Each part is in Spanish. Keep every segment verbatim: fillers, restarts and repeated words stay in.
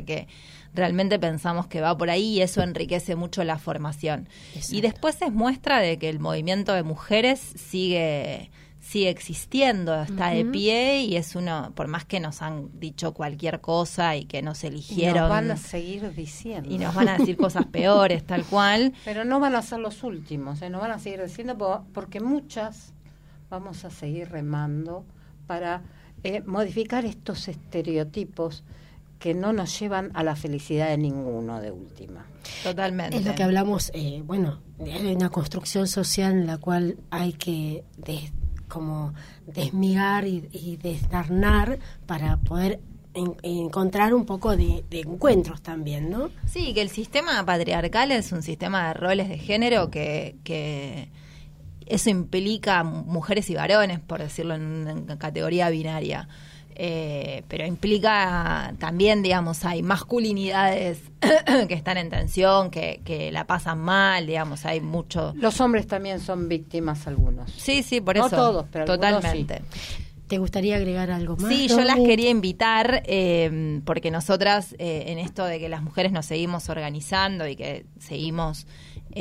porque realmente pensamos que va por ahí y eso enriquece mucho la formación. Exacto. Y después es muestra de que el movimiento de mujeres sigue... sigue existiendo, está uh-huh. de pie y es uno, por más que nos han dicho cualquier cosa y que nos eligieron. Y nos van a seguir diciendo. Y nos van a decir cosas peores, tal cual. Pero no van a ser los últimos, ¿eh? Nos van a seguir diciendo porque muchas vamos a seguir remando para eh, modificar estos estereotipos que no nos llevan a la felicidad de ninguno de última. Totalmente. Es lo que hablamos, eh, bueno, hay una construcción social en la cual hay que... De, como desmigar y, y desdarnar para poder en, encontrar un poco de, de encuentros también, ¿no? Sí, que el sistema patriarcal es un sistema de roles de género que, que eso implica mujeres y varones, por decirlo en una categoría binaria. Eh, pero implica también, digamos, hay masculinidades que están en tensión, que, que la pasan mal, digamos, hay mucho... Los hombres también son víctimas algunos. Sí, sí, por eso. No todos, pero totalmente. Sí. ¿Te gustaría agregar algo más? Sí, yo las quería invitar, eh, porque nosotras, eh, en esto de que las mujeres nos seguimos organizando y que seguimos...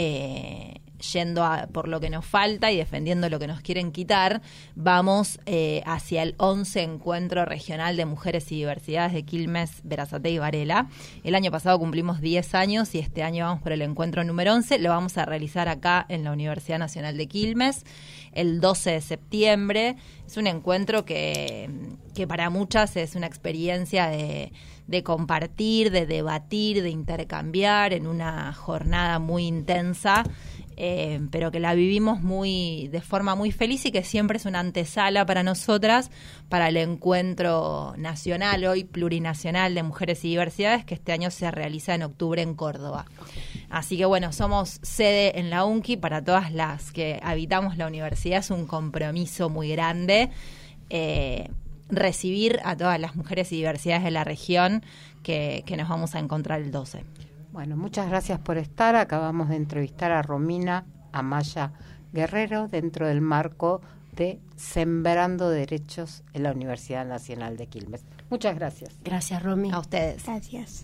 Eh, yendo a, por lo que nos falta y defendiendo lo que nos quieren quitar, vamos eh, hacia el once Encuentro Regional de Mujeres y Diversidades de Quilmes, Berazategui y Varela. El año pasado cumplimos diez años y este año vamos por el encuentro número once. Lo vamos a realizar acá en la Universidad Nacional de Quilmes el doce de septiembre. Es un encuentro que, que para muchas es una experiencia de, de compartir, de debatir, de intercambiar en una jornada muy intensa. Eh, pero que la vivimos muy de forma muy feliz y que siempre es una antesala para nosotras para el encuentro nacional, hoy plurinacional de mujeres y diversidades, que este año se realiza en octubre en Córdoba. Así que bueno, somos sede en la UNCI, para todas las que habitamos la universidad es un compromiso muy grande eh, recibir a todas las mujeres y diversidades de la región que, que nos vamos a encontrar el doce. Bueno, muchas gracias por estar. Acabamos de entrevistar a Romina Amaya Guerrero dentro del marco de Sembrando Derechos en la Universidad Nacional de Quilmes. Muchas gracias. Gracias, Romy. A ustedes. Gracias.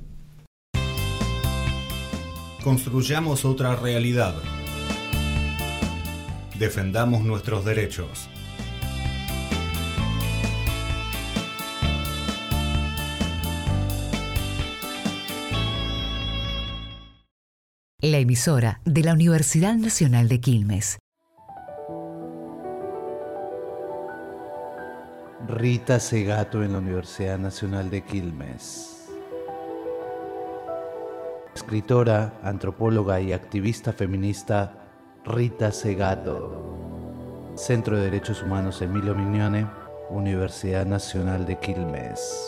Construyamos otra realidad. Defendamos nuestros derechos. La emisora de la Universidad Nacional de Quilmes. Rita Segato en la Universidad Nacional de Quilmes. Escritora, antropóloga y activista feminista Rita Segato. Centro de Derechos Humanos Emilio Mignone, Universidad Nacional de Quilmes.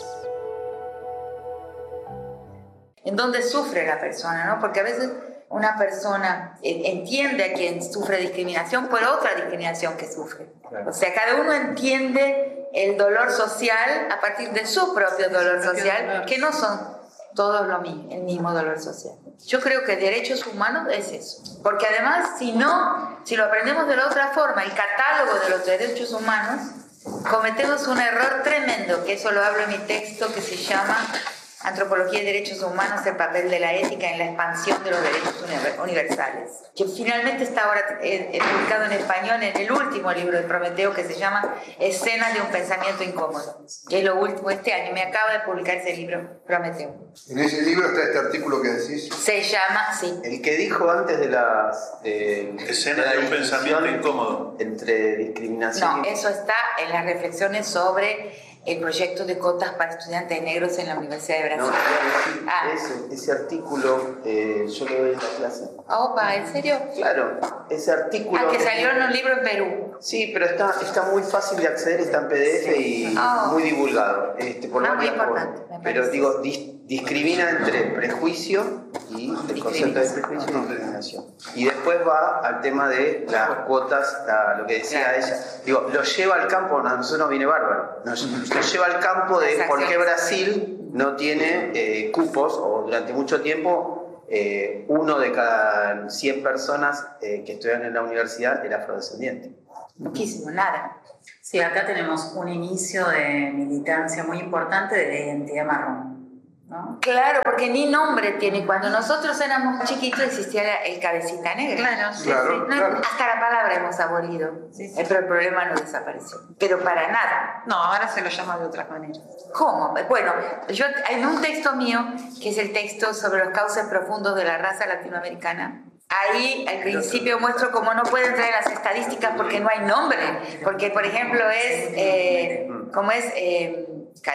En dónde sufre la persona, ¿no? Porque a veces una persona entiende a quien sufre discriminación por otra discriminación que sufre. Claro. O sea, cada uno entiende el dolor social a partir de su propio dolor social, que no son todos lo mismo, el mismo dolor social. Yo creo que derechos humanos es eso. Porque además, si no, si lo aprendemos de la otra forma, el catálogo de los derechos humanos, cometemos un error tremendo, que eso lo hablo en mi texto, que se llama Antropología y Derechos Humanos, el papel de la ética en la expansión de los derechos universales, que finalmente está ahora eh, publicado en español en el último libro de Prometeo, que se llama Escenas de un pensamiento incómodo, que es lo último este año, me acaba de publicar ese libro, Prometeo. En ese libro está este artículo que decís. Se llama, sí. El que dijo antes de las... Eh, Escenas de, de un pensamiento incómodo. Entre discriminación... No, y... eso está en las reflexiones sobre el proyecto de cotas para estudiantes negros en la Universidad de Brasil. No, decir, ah. ese, ese artículo eh, yo lo doy en la clase. Opa, ¿en serio? Claro, ese artículo... Ah, que salió en un libro en Perú. Sí, pero está, está muy fácil de acceder, está en P D F y oh. muy divulgado. Este, por ah, muy importante. Por, pero digo, dis, discrimina entre prejuicio y el concepto de prejuicio y discriminación. Y después va al tema de las cuotas, a lo que decía claro. ella. Digo, lo lleva al campo, a nosotros nos viene bárbaro. Nos, nos lleva al campo de por qué Brasil no tiene eh, cupos, o durante mucho tiempo eh, uno de cada cien personas eh, que estudian en la universidad era afrodescendiente. Muchísimo, nada. Sí, acá tenemos un inicio de militancia muy importante de la identidad marrón. ¿no? Claro, porque ni nombre tiene. Cuando nosotros éramos chiquitos existía el cabecita negra. Claro, sí, claro, sí. No, claro. Hasta la palabra hemos abolido, sí, sí. Pero el problema no desapareció. Pero para nada. No, ahora se lo llama de otras maneras. ¿Cómo? Bueno, yo en un texto mío, que es el texto sobre los cauces profundos de la raza latinoamericana, ahí al principio muestro cómo no pueden traer las estadísticas porque no hay nombre. Porque, por ejemplo, es, eh, ¿cómo es? Eh,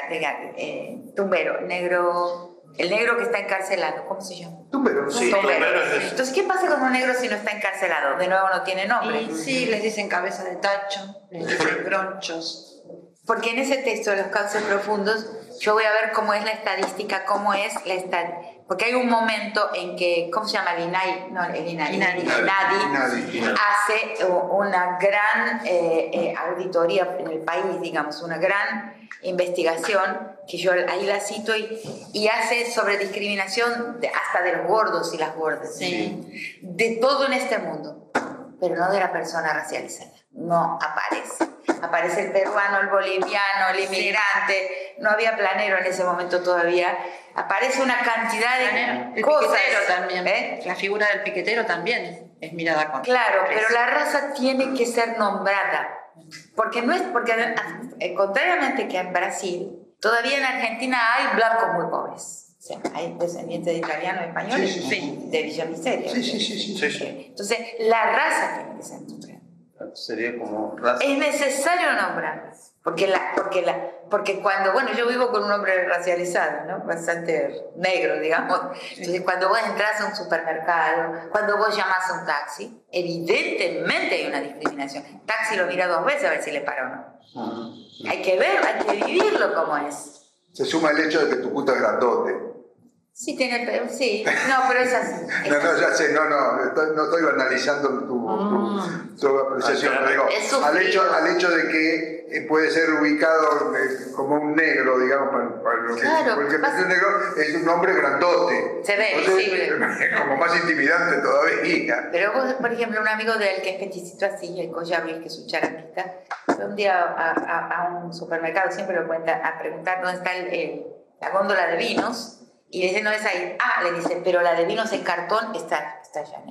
eh, tumbero, negro, el negro que está encarcelado, ¿cómo se llama? Tumbero. Sí, tumbero. tumbero es eso. Entonces, ¿qué pasa con un negro si no está encarcelado? De nuevo no tiene nombre. Y sí, les dicen cabeza de tacho, les dicen gronchos. Porque en ese texto de los cauces profundos, yo voy a ver cómo es la estadística, cómo es la estadística. Porque hay un momento en que, ¿cómo se llama? El INAI, no, el INAI, INADI. INADI hace una gran eh, eh, auditoría en el país, digamos, una gran investigación, que yo ahí la cito, y, y hace sobre discriminación de, hasta de los gordos y las gordas, sí. De todo en este mundo, pero no de la persona racializada. No aparece. Aparece el peruano, el boliviano, el inmigrante. No había planero en ese momento todavía. Aparece una cantidad de planero. El cosas. Piquetero también. ¿Eh? La figura del piquetero también es, es mirada con. Claro, pero la raza tiene que ser nombrada. Porque no es, porque eh, contrariamente que en Brasil, todavía en Argentina hay blancos muy pobres. O sea, hay descendientes de italianos y españoles, sí, sí, sí. de Villa Miseria. Sí, sí, sí, sí, sí, sí. Entonces, la raza tiene que ser nombrada. Sería como raza. Es necesario nombrarlas, porque, la, porque, la, porque cuando, bueno, yo vivo con un hombre racializado, ¿no? Bastante negro, digamos. Entonces, cuando vos entras a un supermercado, cuando vos llamás a un taxi, evidentemente hay una discriminación. El taxi lo mira dos veces a ver si le para o no. Uh-huh. Hay que ver, hay que vivirlo como es. Se suma el hecho de que tu puta es grandote. Sí, tiene, sí, no, pero es así. Es no, no, así. ya sé, no, no, estoy, no estoy analizando tu, tu, tu apreciación, pero digo, al hecho, al hecho de que puede ser ubicado eh, como un negro, digamos, para, para lo que, claro, porque el negro es un hombre grandote. Se ve, entonces, es como más intimidante todavía. Pero vos, por ejemplo, un amigo de él que es peticito así, el Collar Luis, que es un charanquista, fue un día a, a, a un supermercado, siempre lo cuenta, a preguntar dónde está el, el, la góndola de vinos. Y le dice, no es ahí. Ah, le dice, pero la de vinos en cartón está, está allá.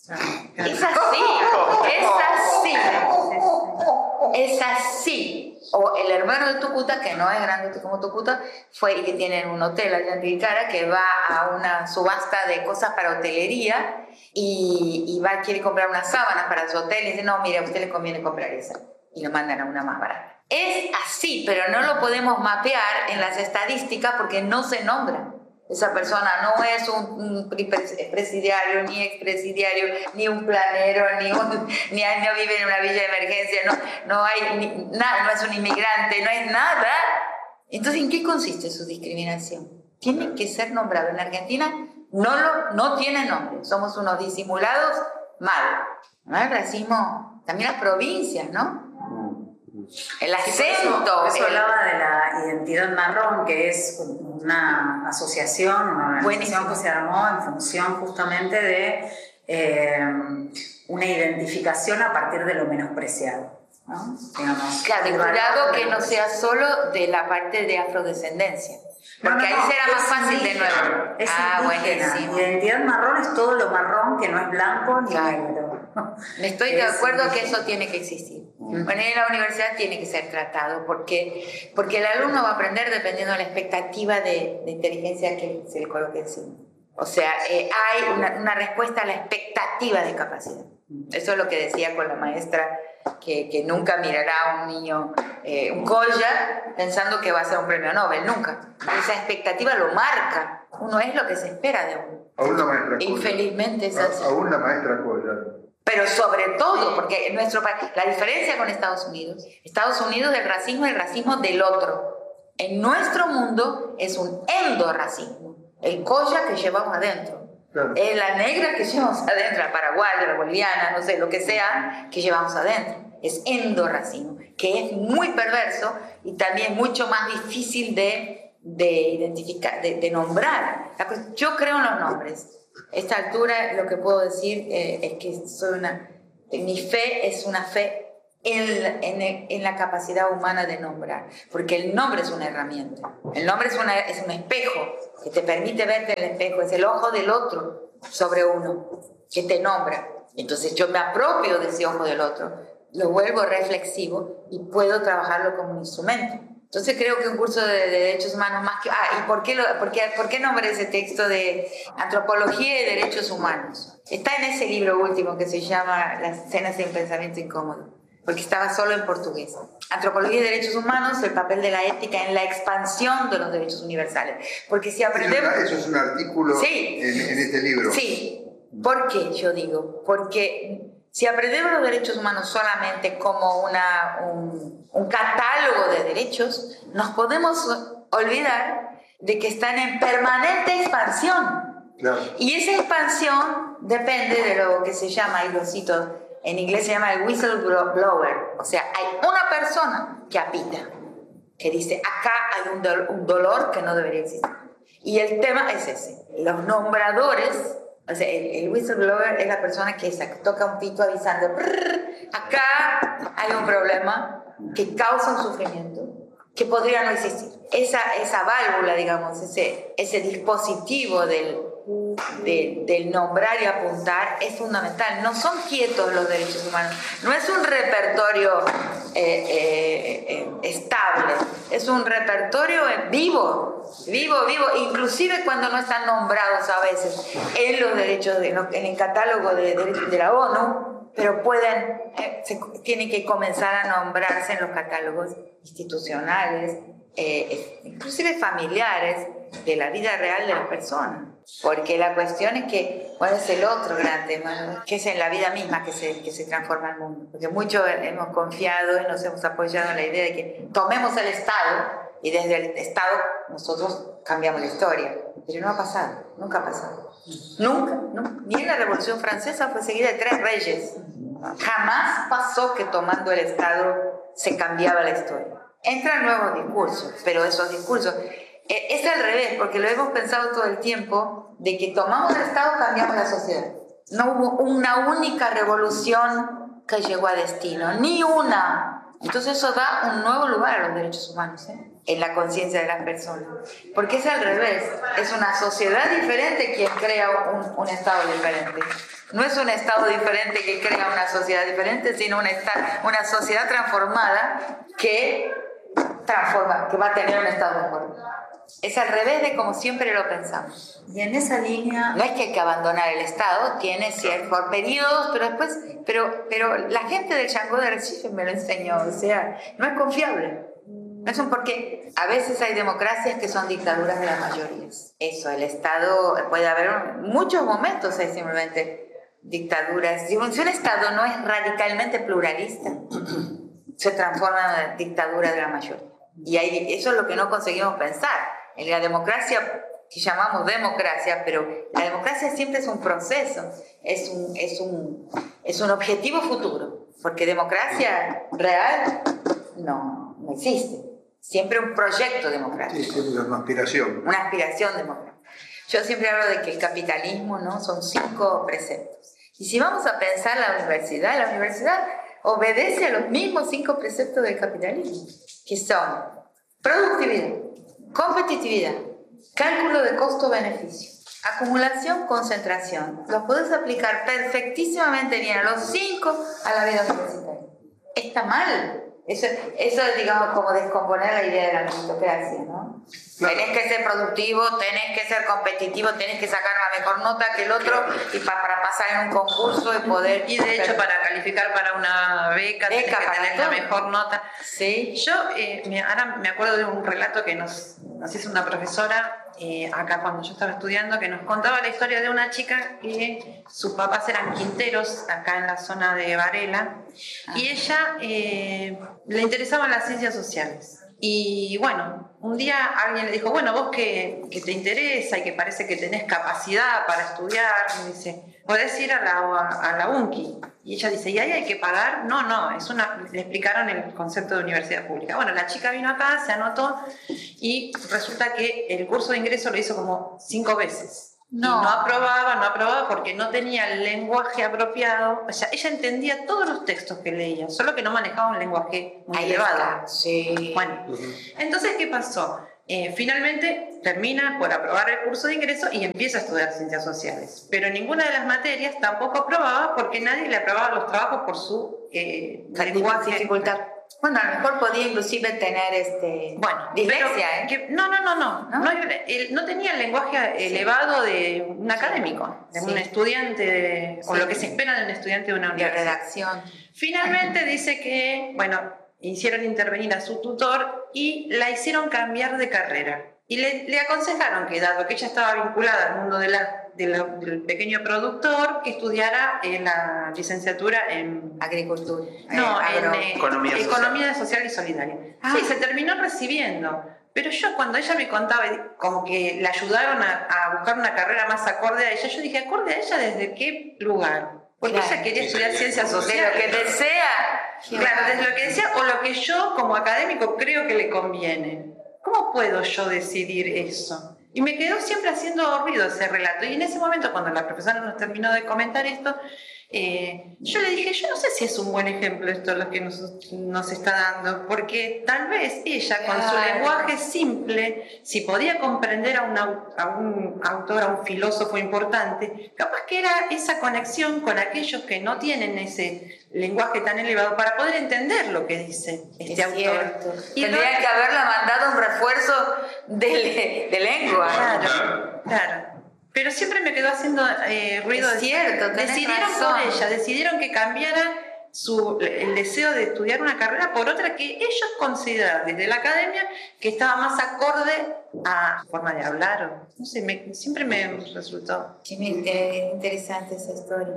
Es así, es así. Es así. O el hermano de Tucuta, que no es grande como Tucuta, fue y que tiene un hotel allá en Tilcara, que va a una subasta de cosas para hotelería y, y va, quiere comprar unas sábanas para su hotel y dice, no, mire, a usted le conviene comprar esa. Y lo mandan a una más barata. Es así, pero no lo podemos mapear en las estadísticas porque no se nombra. Esa persona no es un, un presidiario, ni expresidiario, ni un planero, ni, un, ni no vive en una villa de emergencia, no, no, hay ni, nada, no es un inmigrante, no es nada. Entonces, ¿en qué consiste su discriminación? Tiene que ser nombrado. En Argentina no, lo, no tiene nombre. Somos unos disimulados mal. ¿No? El racismo, también las provincias, ¿no? El acento. Eso, eso el... hablaba de la identidad marrón, que es una asociación, una organización Buenísimo. que se armó en función justamente de eh, una identificación a partir de lo menospreciado, ¿no? Digamos, claro, cuidado que no sea solo de la parte de afrodescendencia. Porque no, no, ahí será más fácil indígena, de nuevo. Es ah, indígena. buenísimo. Identidad marrón es todo lo marrón que no es blanco ni claro. negro. Estoy de acuerdo indígena. que eso tiene que existir. Mm. Bueno, en la universidad tiene que ser tratado porque, porque el alumno va a aprender dependiendo de la expectativa de, de inteligencia que se le coloque encima. O sea, eh, hay una, una respuesta a la expectativa de capacidad. Eso es lo que decía con la maestra, que, que nunca mirará a un niño, eh, un Goya, pensando que va a ser un premio Nobel, nunca. Esa expectativa lo marca. Uno es lo que se espera de uno. Aún la maestra Infelizmente es así. Aún la maestra Goya. Pero sobre todo, porque en nuestro país, la diferencia con Estados Unidos, Estados Unidos el racismo es el racismo del otro. En nuestro mundo es un endorracismo. El Goya que llevamos adentro. Claro. Es la negra que llevamos adentro, la paraguaya, la boliviana, no sé, lo que sea, que llevamos adentro. Es endorracismo, que es muy perverso y también mucho más difícil de, de identificar, de, de nombrar. Yo creo en los nombres. A esta altura lo que puedo decir eh, es que soy una, mi fe es una fe en, en, en la capacidad humana de nombrar, porque el nombre es una herramienta, el nombre es, una, es un espejo que te permite verte en el espejo, es el ojo del otro sobre uno, que te nombra. Entonces yo me apropio de ese ojo del otro, lo vuelvo reflexivo y puedo trabajarlo como un instrumento. Entonces creo que un curso de, de derechos humanos más que... Ah, ¿y por qué, lo, por, qué, por qué nombré ese texto de Antropología y Derechos Humanos? Está en ese libro último que se llama Las escenas de un pensamiento incómodo, porque estaba solo en portugués. Antropología y Derechos Humanos, el papel de la ética en la expansión de los derechos universales. Porque si aprendemos... Eso es un artículo sí, en, en este libro. Sí. ¿Por qué yo digo? Porque si aprendemos los derechos humanos solamente como una, un, un catálogo de derechos, nos podemos olvidar de que están en permanente expansión. Claro. Y esa expansión depende de lo que se llama, y lo cito, en inglés se llama el whistleblower. O sea, hay una persona que apita, que dice, acá hay un, do- un dolor que no debería existir. Y el tema es ese. Los nombradores... O sea, el, el whistleblower es la persona que, que toca un pito avisando, acá hay un problema que causa un sufrimiento que podría no existir. Esa, esa válvula, digamos, ese, ese dispositivo del, de, del nombrar y apuntar es fundamental. No son quietos los derechos humanos, no es un repertorio eh, eh, eh, estable, es un repertorio vivo. Vivo, vivo, inclusive cuando no están nombrados a veces en los derechos, de, en el catálogo de derechos de la ONU, pero pueden, eh, se, tienen que comenzar a nombrarse en los catálogos institucionales, eh, inclusive familiares, de la vida real de las personas. Porque la cuestión es que, bueno, es el otro gran tema, que es en la vida misma que se, que se transforma el mundo. Porque mucho hemos confiado y nos hemos apoyado en la idea de que tomemos el Estado y desde el Estado nosotros cambiamos la historia. Pero no ha pasado, nunca ha pasado. Nunca, nunca. Ni en la Revolución Francesa fue seguida de tres reyes. Jamás pasó que tomando el Estado se cambiaba la historia. Entran nuevos discursos, pero esos discursos... Es al revés, porque lo hemos pensado todo el tiempo, de que tomamos el Estado, cambiamos la sociedad. No hubo una única revolución que llegó a destino, ni una. Entonces eso da un nuevo lugar a los derechos humanos, ¿eh? En la conciencia de las personas. Porque es al revés, es una sociedad diferente quien crea un, un Estado diferente. No es un Estado diferente que crea una sociedad diferente, sino una, una sociedad transformada que, transforma, que va a tener un Estado mejor. Es al revés de como siempre lo pensamos. Y en esa línea... No es que hay que abandonar el Estado, tiene ciertos por periodos, pero después... Pero, pero la gente del Django de Recife me lo enseñó, o sea, no es confiable. No es un porque a veces hay democracias que son dictaduras de las mayorías. Eso, el Estado... Puede haber muchos momentos hay simplemente dictaduras. Si un Estado no es radicalmente pluralista, se transforma en dictadura de la mayoría. Y hay, eso es lo que no conseguimos pensar. En la democracia, que llamamos democracia, pero la democracia siempre es un proceso, es un, es un, es un objetivo futuro, porque democracia real no, no existe. Siempre un proyecto democrático. Sí, siempre una aspiración. Una aspiración democrática. Yo siempre hablo de que el capitalismo, ¿no? Son cinco preceptos. Y si vamos a pensar la universidad, la universidad obedece a los mismos cinco preceptos del capitalismo, que son productividad, competitividad, cálculo de costo-beneficio, acumulación, concentración. Los podés aplicar perfectísimamente bien a los cinco a la vida universitaria. Está mal. Eso, eso es, digamos, como descomponer la idea de la meritocracia, ¿no? Claro. Tenés que ser productivo, tenés que ser competitivo, tenés que sacar una mejor nota que el otro y pa, para pasar en un concurso y poder... Y de hecho, para calificar para una beca, beca tenés que para tener todo. La mejor nota. Sí. Yo eh, me, ahora me acuerdo de un relato que nos, nos hizo una profesora eh, acá cuando yo estaba estudiando, que nos contaba la historia de una chica que sus papás eran quinteros acá en la zona de Varela, ah. y ella eh, le interesaban las ciencias sociales. Y bueno, un día alguien le dijo, bueno, vos que, que te interesa y que parece que tenés capacidad para estudiar, me dice, podés ir a la, a la UNCI. Y ella dice, ¿y ahí hay que pagar? No, no, es una, le explicaron el concepto de universidad pública. Bueno, la chica vino acá, se anotó y resulta que el curso de ingreso lo hizo como cinco veces. No. Y no aprobaba, no aprobaba porque no tenía el lenguaje apropiado. O sea, ella entendía todos los textos que leía, solo que no manejaba un lenguaje muy Ahí elevado. Está. Sí. Bueno, uh-huh. Entonces, ¿qué pasó? Eh, finalmente termina por aprobar el curso de ingreso y empieza a estudiar ciencias sociales. Pero ninguna de las materias tampoco aprobaba porque nadie le aprobaba los trabajos por su eh, lenguaje. Dificultad. Bueno, a lo mejor podía inclusive tener este bueno, dislexia, ¿eh? Que, no, no, no, no. No, no, el, no tenía el lenguaje elevado de un académico, de sí. un estudiante, de, sí. o lo que se espera de un estudiante de una universidad. De redacción. Finalmente dice que, bueno, hicieron intervenir a su tutor y la hicieron cambiar de carrera. Y le, le aconsejaron que, dado que ella estaba vinculada al mundo de la, de la, del pequeño productor, que estudiara en la licenciatura en agricultura. No, eh, en eh, economía, social. economía social y solidaria. Ah. Sí, se terminó recibiendo. Pero yo, cuando ella me contaba, como que la ayudaron a, a buscar una carrera más acorde a ella, yo dije, ¿acorde a ella desde qué lugar? Porque claro. ella quería estudiar ciencias sociales. De lo que desea. Claro, desde lo que desea o lo que yo, como académico, creo que le conviene. ¿Cómo puedo yo decidir eso? Y me quedó siempre haciendo ruido ese relato. Y en ese momento, cuando la profesora nos terminó de comentar esto, eh, yo le dije, yo no sé si es un buen ejemplo esto lo que nos, nos está dando, porque tal vez ella, con su lenguaje simple, si podía comprender a un, a un autor, a un filósofo importante, capaz que era esa conexión con aquellos que no tienen ese lenguaje tan elevado para poder entender lo que dice este es autor. Cierto. Y tendría no, que haberla mandado un refuerzo de, de lengua. Claro, claro. Pero siempre me quedó haciendo eh, ruido. Es cierto, de, decidieron razón. por ella, decidieron que cambiara su, el deseo de estudiar una carrera por otra que ellos consideraban desde la academia que estaba más acorde a su forma de hablar. O, no sé, me, siempre me resultó. Sí, me interesante esa historia.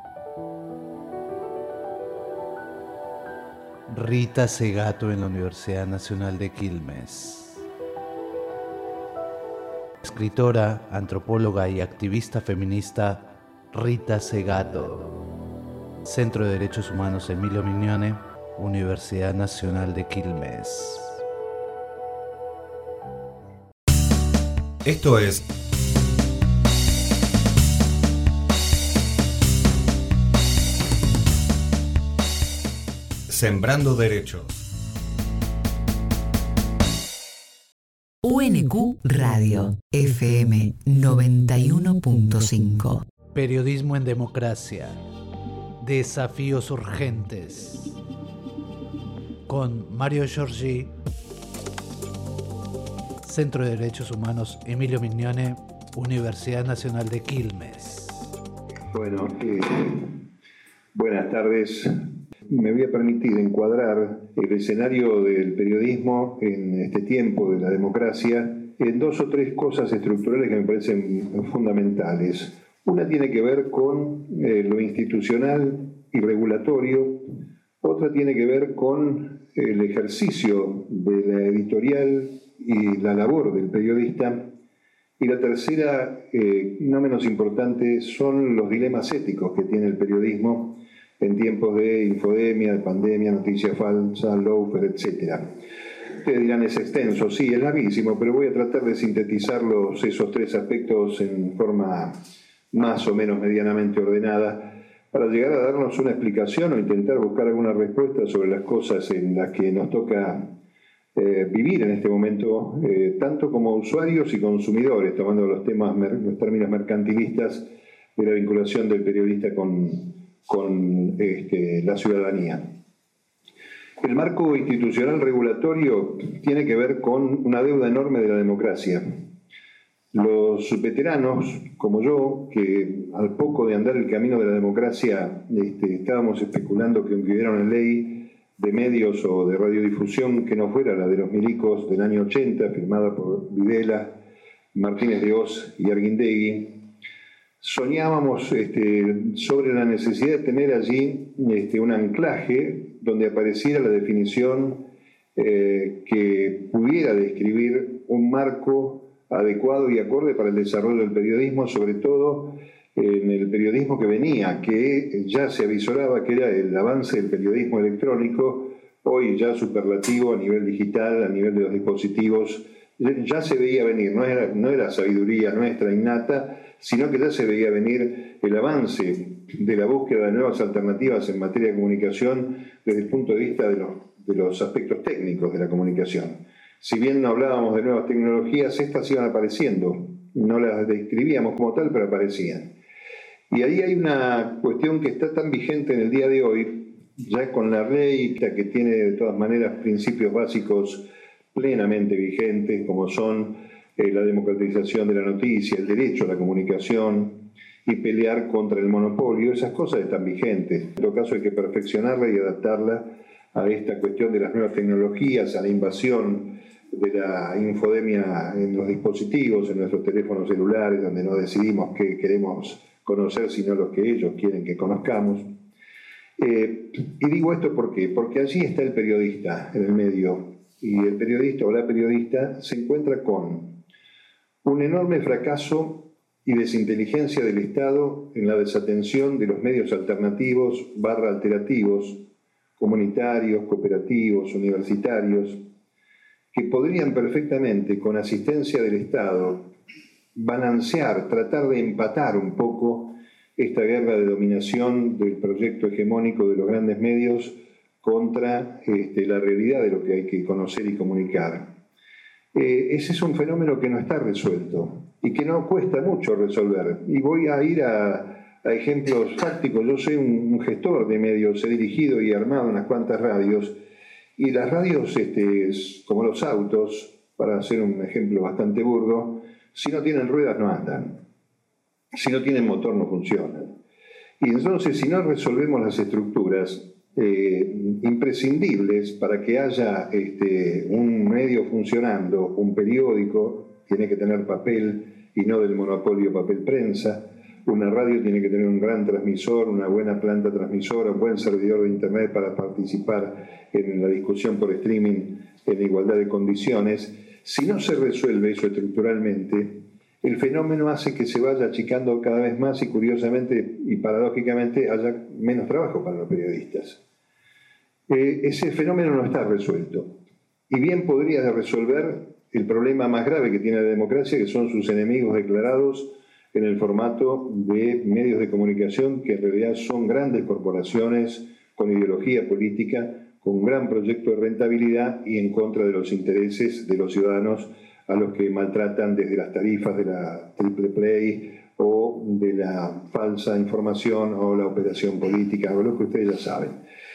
Rita Segato en la Universidad Nacional de Quilmes. Escritora, antropóloga y activista feminista Rita Segato. Centro de Derechos Humanos Emilio Mignone, Universidad Nacional de Quilmes. Esto es Sembrando Derechos. U N Q Radio, F M noventa y uno punto cinco. Periodismo en democracia. Desafíos urgentes. Con Mario Giorgi. Centro de Derechos Humanos Emilio Mignone, Universidad Nacional de Quilmes. Bueno, eh, buenas tardes. Me voy a permitir encuadrar el escenario del periodismo en este tiempo de la democracia en dos o tres cosas estructurales que me parecen fundamentales. Una tiene que ver con eh, lo institucional y regulatorio, otra tiene que ver con el ejercicio de la editorial y la labor del periodista, y la tercera, eh, no menos importante, son los dilemas éticos que tiene el periodismo en tiempos de infodemia, de pandemia, noticia falsa, lawfare, etcétera. Ustedes dirán, es extenso, sí, es larguísimo, pero voy a tratar de sintetizarlos, esos tres aspectos, en forma más o menos medianamente ordenada, para llegar a darnos una explicación o intentar buscar alguna respuesta sobre las cosas en las que nos toca eh, vivir en este momento, eh, tanto como usuarios y consumidores, tomando los temas, los términos mercantilistas de la vinculación del periodista con con este, la ciudadanía. El marco institucional regulatorio tiene que ver con una deuda enorme de la democracia. Los veteranos, como yo, que al poco de andar el camino de la democracia este, estábamos especulando que aunque hubiera una ley de medios o de radiodifusión que no fuera la de los milicos del año ochenta, firmada por Videla, Martínez de Oz y Arguindegui, soñábamos este, sobre la necesidad de tener allí este, un anclaje donde apareciera la definición eh, que pudiera describir un marco adecuado y acorde para el desarrollo del periodismo, sobre todo en el periodismo que venía, que ya se avisoraba que era el avance del periodismo electrónico, hoy ya superlativo a nivel digital, a nivel de los dispositivos ya se veía venir, no era, no era sabiduría nuestra innata, sino que ya se veía venir el avance de la búsqueda de nuevas alternativas en materia de comunicación desde el punto de vista de los, de los aspectos técnicos de la comunicación. Si bien no hablábamos de nuevas tecnologías, estas iban apareciendo, no las describíamos como tal, pero aparecían. Y ahí hay una cuestión que está tan vigente en el día de hoy, ya con la ley que tiene de todas maneras principios básicos plenamente vigentes, como son eh, la democratización de la noticia, el derecho a la comunicación y pelear contra el monopolio. Esas cosas están vigentes. En todo caso hay que perfeccionarla y adaptarla a esta cuestión de las nuevas tecnologías, a la invasión de la infodemia en los dispositivos, en nuestros teléfonos celulares, donde no decidimos qué queremos conocer, sino lo que ellos quieren que conozcamos. Eh, y digo esto ¿por qué? Porque allí está el periodista en el medio, y el periodista o la periodista se encuentra con un enorme fracaso y desinteligencia del Estado en la desatención de los medios alternativos barra alterativos, comunitarios, cooperativos, universitarios, que podrían perfectamente, con asistencia del Estado, balancear, tratar de empatar un poco esta guerra de dominación del proyecto hegemónico de los grandes medios contra este, la realidad de lo que hay que conocer y comunicar. Eh, ese es un fenómeno que no está resuelto y que no cuesta mucho resolver. Y voy a ir a, a ejemplos prácticos. Yo soy un, un gestor de medios, he dirigido y armado unas cuantas radios, y las radios, este, como los autos, para hacer un ejemplo bastante burdo, si no tienen ruedas no andan, si no tienen motor no funcionan. Y entonces, si no resolvemos las estructuras eh, imprescindibles para que haya este, un medio funcionando, un periódico tiene que tener papel y no del monopolio papel prensa, una radio tiene que tener un gran transmisor, una buena planta transmisora, un buen servidor de internet para participar en la discusión por streaming en igualdad de condiciones. Si no se resuelve eso estructuralmente, el fenómeno hace que se vaya achicando cada vez más y curiosamente y paradójicamente haya menos trabajo para los periodistas. Eh, ese fenómeno no está resuelto y bien podría resolver el problema más grave que tiene la democracia, que son sus enemigos declarados en el formato de medios de comunicación que en realidad son grandes corporaciones con ideología política, con un gran proyecto de rentabilidad y en contra de los intereses de los ciudadanos a los que maltratan desde las tarifas de la triple play o de la falsa información o la operación política, o lo que ustedes ya saben.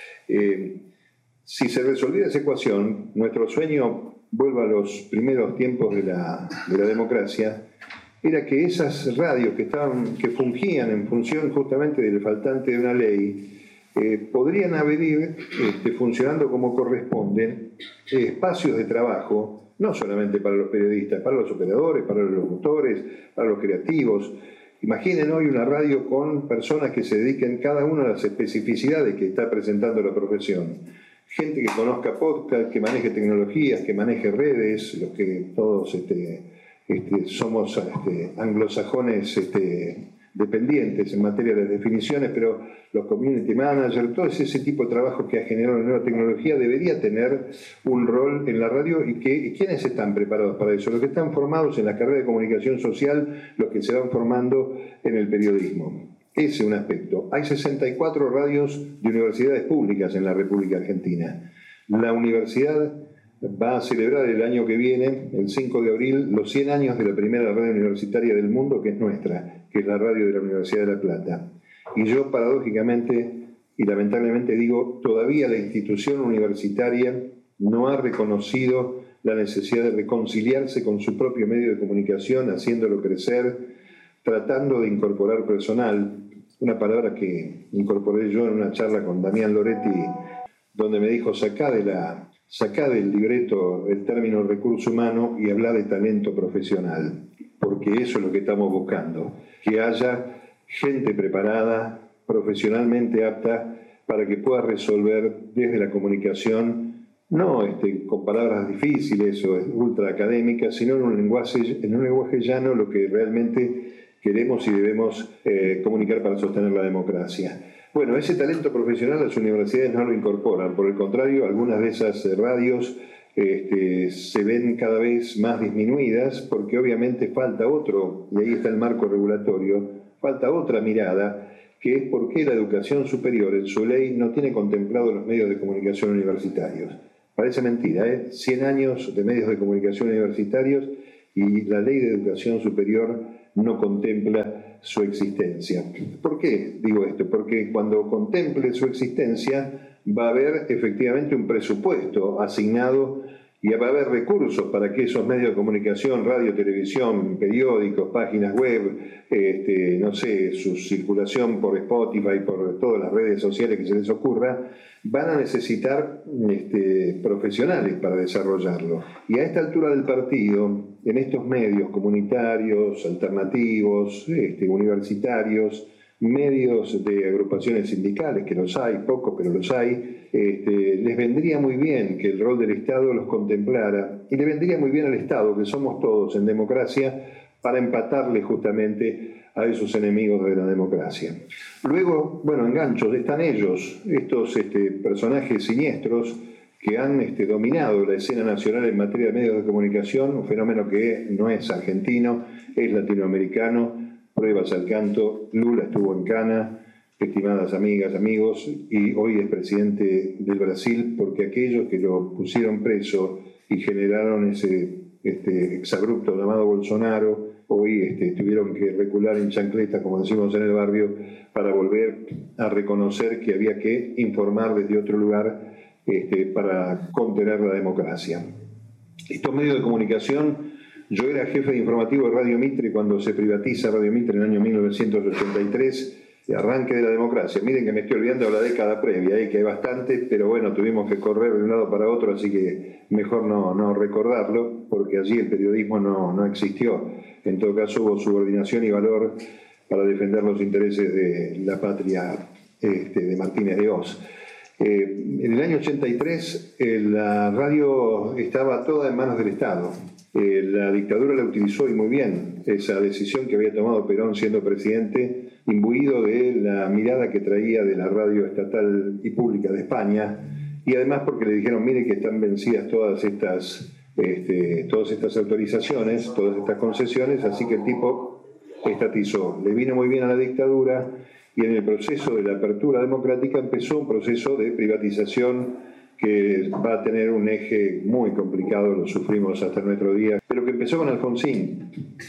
Eh, si se resolviera esa ecuación, nuestro sueño, vuelva a los primeros tiempos de la, de la democracia, era que esas radios que, estaban, que fungían en función justamente del faltante de una ley, eh, podrían haber este, funcionando como corresponden eh, espacios de trabajo, no solamente para los periodistas, para los operadores, para los locutores, para los creativos. Imaginen hoy una radio con personas que se dediquen cada una a las especificidades que está presentando la profesión. Gente que conozca podcast, que maneje tecnologías, que maneje redes, los que todos este, este, somos este, anglosajones este, dependientes en materia de definiciones, pero los community managers, todo ese, ese tipo de trabajo que ha generado la nueva tecnología debería tener un rol en la radio. ¿Y, que, y quiénes están preparados para eso? Los que están formados en la carrera de comunicación social, los que se van formando en el periodismo. Ese es un aspecto. Hay sesenta y cuatro radios de universidades públicas en la República Argentina. La universidad va a celebrar el año que viene, el cinco de abril, los cien años de la primera radio universitaria del mundo, que es nuestra, que es la radio de la Universidad de La Plata. Y yo, paradójicamente y lamentablemente digo, todavía la institución universitaria no ha reconocido la necesidad de reconciliarse con su propio medio de comunicación, haciéndolo crecer, tratando de incorporar personal, una palabra que incorporé yo en una charla con Damián Loretti, donde me dijo, sacá, de la, sacá del libreto el término recurso humano y habla de talento profesional, porque eso es lo que estamos buscando, que haya gente preparada, profesionalmente apta, para que pueda resolver desde la comunicación, no este, con palabras difíciles o ultra académicas, sino en un lenguaje, en un lenguaje llano, lo que realmente queremos y debemos eh, comunicar para sostener la democracia. Bueno, ese talento profesional las universidades no lo incorporan, por el contrario, algunas de esas radios este, se ven cada vez más disminuidas porque obviamente falta otro, y ahí está el marco regulatorio, falta otra mirada, que es por qué la educación superior en su ley no tiene contemplado los medios de comunicación universitarios. Parece mentira, ¿eh? cien años de medios de comunicación universitarios y la ley de educación superior no contempla su existencia. ¿Por qué digo esto? Porque cuando contemple su existencia va a haber efectivamente un presupuesto asignado y va a haber recursos para que esos medios de comunicación, radio, televisión, periódicos, páginas web, este, no sé, su circulación por Spotify, por todas las redes sociales que se les ocurra, van a necesitar este, profesionales para desarrollarlo. Y a esta altura del partido, en estos medios comunitarios, alternativos, este, universitarios, medios de agrupaciones sindicales, que los hay, pocos, pero los hay, este, les vendría muy bien que el rol del Estado los contemplara, y le vendría muy bien al Estado, que somos todos en democracia, para empatarle justamente a esos enemigos de la democracia. Luego, bueno, enganchos, están ellos, estos este, personajes siniestros que han este, dominado la escena nacional en materia de medios de comunicación, un fenómeno que no es argentino, es latinoamericano. Pruebas al canto, Lula estuvo en Cana, estimadas amigas, amigos, y hoy es presidente del Brasil porque aquellos que lo pusieron preso y generaron ese este, exabrupto llamado Bolsonaro, hoy este, tuvieron que recular en chancleta, como decimos en el barrio, para volver a reconocer que había que informar desde otro lugar este, para contener la democracia. Estos medios de comunicación. Yo era jefe de informativo de Radio Mitre cuando se privatiza Radio Mitre en el año mil novecientos ochenta y tres, arranque de la democracia. Miren que me estoy olvidando de la década previa, ahí que hay bastante, pero bueno, tuvimos que correr de un lado para otro, así que mejor no, no recordarlo, porque allí el periodismo no, no existió. En todo caso hubo subordinación y valor para defender los intereses de la patria este, de Martínez de Oz. Eh, en el año ochenta y tres eh, la radio estaba toda en manos del Estado. Eh, la dictadura la utilizó y muy bien, esa decisión que había tomado Perón siendo presidente, imbuido de la mirada que traía de la radio estatal y pública de España, y además porque le dijeron, mire que están vencidas todas estas, este, todas estas autorizaciones, todas estas concesiones, así que el tipo estatizó. Le vino muy bien a la dictadura y en el proceso de la apertura democrática empezó un proceso de privatización que va a tener un eje muy complicado, lo sufrimos hasta nuestro día, pero que empezó con Alfonsín.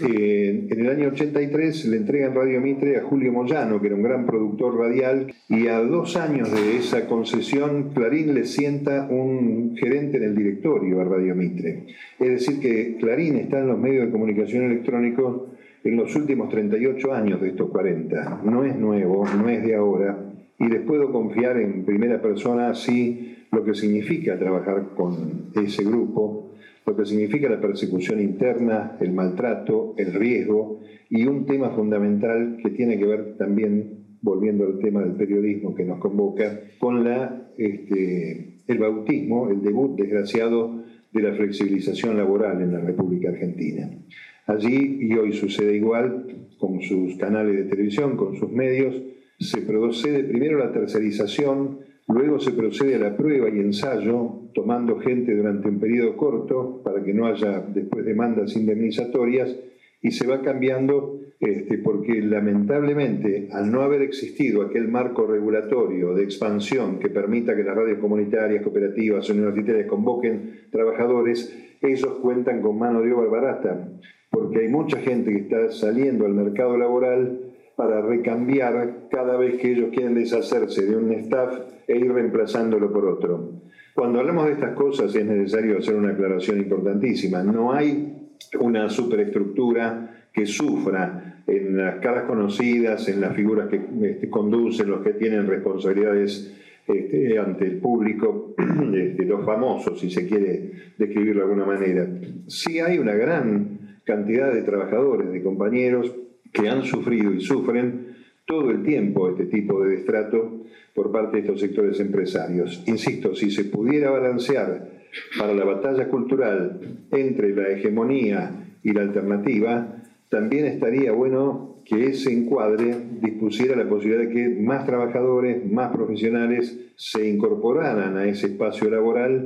Eh, en el año ochenta y tres le entregan Radio Mitre a Julio Moyano, que era un gran productor radial, y a dos años de esa concesión, Clarín le sienta un gerente en el directorio a Radio Mitre. Es decir, que Clarín está en los medios de comunicación electrónicos en los últimos treinta y ocho años de estos cuarenta. No es nuevo, no es de ahora, y les puedo confiar en primera persona así lo que significa trabajar con ese grupo, lo que significa la persecución interna, el maltrato, el riesgo y un tema fundamental que tiene que ver también, volviendo al tema del periodismo que nos convoca, con la, este, el bautismo, el debut desgraciado de la flexibilización laboral en la República Argentina. Allí, y hoy sucede igual, con sus canales de televisión, con sus medios, se procede primero a la tercerización. Luego se procede a la prueba y ensayo, tomando gente durante un periodo corto para que no haya después demandas indemnizatorias, y se va cambiando este, porque lamentablemente al no haber existido aquel marco regulatorio de expansión que permita que las radios comunitarias, cooperativas, universitarias convoquen trabajadores, ellos cuentan con mano de obra barata, porque hay mucha gente que está saliendo al mercado laboral para recambiar cada vez que ellos quieren deshacerse de un staff e ir reemplazándolo por otro. Cuando hablamos de estas cosas es necesario hacer una aclaración importantísima. No hay una superestructura que sufra en las caras conocidas, en las figuras que este, conducen, los que tienen responsabilidades este, ante el público, este, los famosos, si se quiere describirlo de alguna manera. Sí hay una gran cantidad de trabajadores, de compañeros, que han sufrido y sufren todo el tiempo este tipo de destrato por parte de estos sectores empresarios. Insisto, si se pudiera balancear para la batalla cultural entre la hegemonía y la alternativa, también estaría bueno que ese encuadre dispusiera la posibilidad de que más trabajadores, más profesionales se incorporaran a ese espacio laboral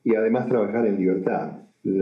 y además trabajar en libertad.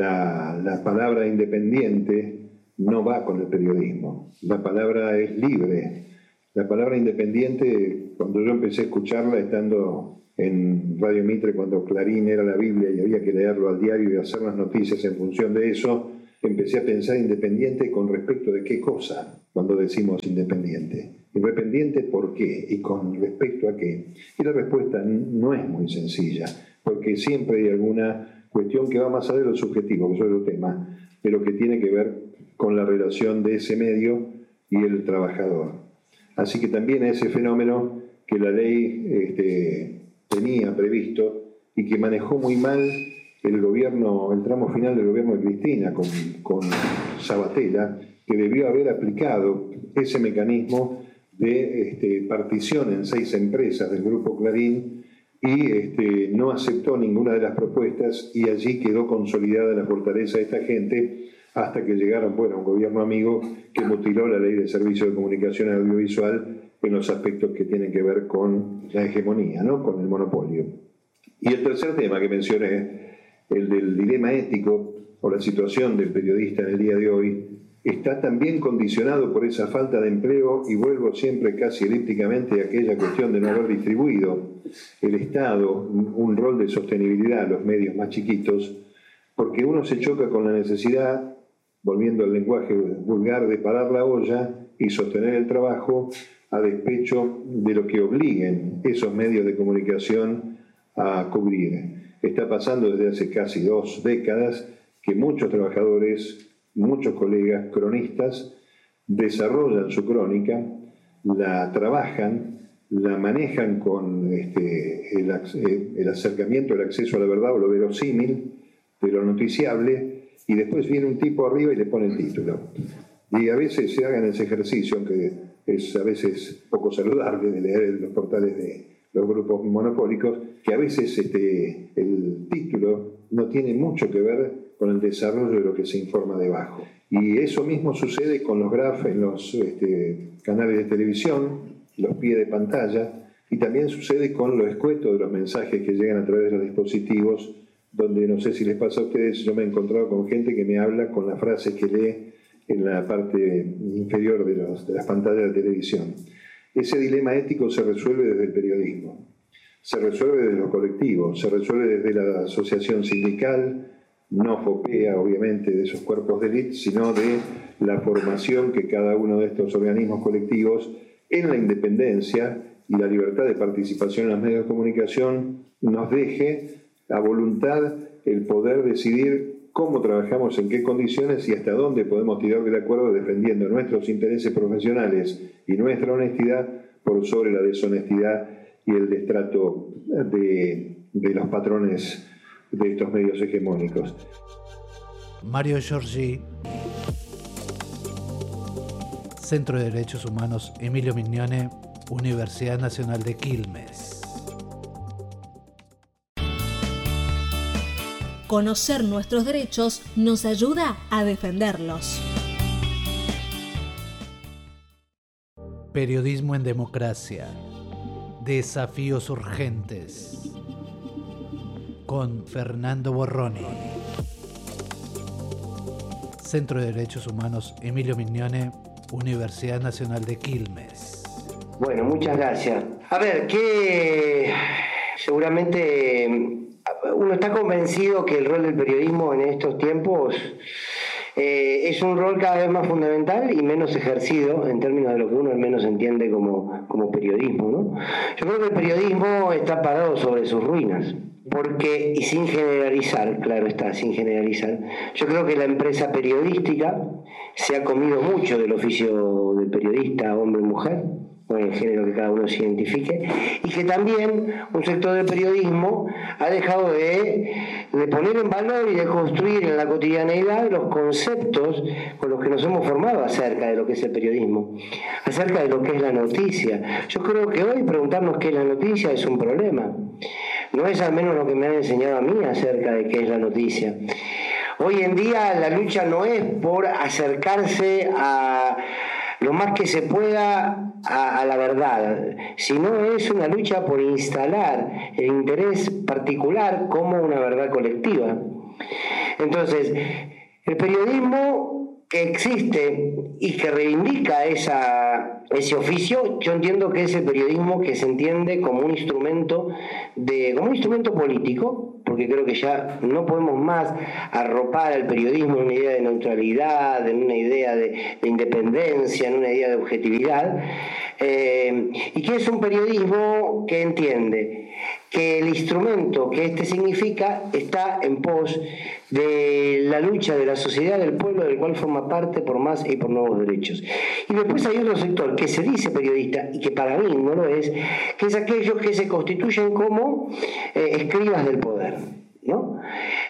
La, la palabra independiente no va con el periodismo, la palabra es libre. La palabra independiente, cuando yo empecé a escucharla estando en Radio Mitre, cuando Clarín era la Biblia y había que leerlo al diario y hacer las noticias en función de eso, empecé a pensar independiente con respecto de qué cosa cuando decimos independiente. Independiente, ¿por qué? ¿Y con respecto a qué? Y la respuesta no es muy sencilla, porque siempre hay alguna cuestión que va más allá de lo subjetivo, que es otro tema, pero que tiene que ver con la relación de ese medio y el trabajador. Así que también ese fenómeno que la ley este, tenía previsto y que manejó muy mal el gobierno, el tramo final del gobierno de Cristina con, con Sabatella, que debió haber aplicado ese mecanismo de este, partición en seis empresas del Grupo Clarín y este, no aceptó ninguna de las propuestas y allí quedó consolidada la fortaleza de esta gente hasta que llegaron, bueno, un gobierno amigo que mutiló la ley de servicio de comunicación audiovisual en los aspectos que tienen que ver con la hegemonía, ¿no? Con el monopolio. Y el tercer tema que mencioné, el del dilema ético o la situación del periodista en el día de hoy, está también condicionado por esa falta de empleo y vuelvo siempre casi elípticamente a aquella cuestión de no haber distribuido el Estado un rol de sostenibilidad a los medios más chiquitos, porque uno se choca con la necesidad, volviendo al lenguaje vulgar, de parar la olla y sostener el trabajo a despecho de lo que obliguen esos medios de comunicación a cubrir. Está pasando desde hace casi dos décadas que muchos trabajadores, muchos colegas cronistas desarrollan su crónica, la trabajan, la manejan con este, el, el acercamiento, el acceso a la verdad o lo verosímil, de lo noticiable, y después viene un tipo arriba y le pone el título. Y a veces se hagan ese ejercicio, aunque es a veces poco saludable de leer los portales de los grupos monopólicos, que a veces este, el título no tiene mucho que ver con el desarrollo de lo que se informa debajo. Y eso mismo sucede con los grafs en los este, canales de televisión, los pies de pantalla, y también sucede con lo escueto de los mensajes que llegan a través de los dispositivos, donde no sé si les pasa a ustedes, yo me he encontrado con gente que me habla con la frase que lee en la parte inferior de, los, de las pantallas de televisión. Ese dilema ético se resuelve desde el periodismo, se resuelve desde los colectivos, se resuelve desde la asociación sindical, no FOPEA, obviamente, de esos cuerpos de élite, sino de la formación que cada uno de estos organismos colectivos en la independencia y la libertad de participación en los medios de comunicación nos deje a voluntad el poder decidir cómo trabajamos, en qué condiciones y hasta dónde podemos tirar del acuerdo defendiendo nuestros intereses profesionales y nuestra honestidad por sobre la deshonestidad y el destrato de, de los patrones de estos medios hegemónicos. Mario Giorgi, Centro de Derechos Humanos Emilio Mignone, Universidad Nacional de Quilmes. Conocer nuestros derechos nos ayuda a defenderlos. Periodismo en democracia. Desafíos urgentes. Con Fernando Borroni. Centro de Derechos Humanos Emilio Mignone, Universidad Nacional de Quilmes. Bueno, muchas gracias. A ver, que seguramente uno está convencido que el rol del periodismo en estos tiempos eh, es un rol cada vez más fundamental y menos ejercido en términos de lo que uno al menos entiende como, como periodismo, ¿no? Yo creo que el periodismo está parado sobre sus ruinas. Porque, y sin generalizar, claro está, sin generalizar, yo creo que la empresa periodística se ha comido mucho del oficio del periodista, hombre o mujer, o el género que cada uno se identifique, y que también un sector del periodismo ha dejado de, de poner en valor y de construir en la cotidianeidad los conceptos con los que nos hemos formado acerca de lo que es el periodismo, acerca de lo que es la noticia. Yo creo que hoy preguntarnos qué es la noticia es un problema. No es al menos lo que me han enseñado a mí acerca de qué es la noticia. Hoy en día la lucha no es por acercarse a, lo más que se pueda a, a la verdad, sino es una lucha por instalar el interés particular como una verdad colectiva. Entonces, el periodismo que existe y que reivindica esa, ese oficio, yo entiendo que es el periodismo que se entiende como un instrumento de, como un instrumento político, porque creo que ya no podemos más arropar al periodismo en una idea de neutralidad, en una idea de, de independencia, en una idea de objetividad, eh, y que es un periodismo que entiende que el instrumento que este significa está en pos de la lucha de la sociedad, del pueblo del cual forma parte por más y por nuevos derechos. Y después hay otro sector que se dice periodista y que para mí no lo es, que es aquellos que se constituyen como eh, escribas del poder, ¿no?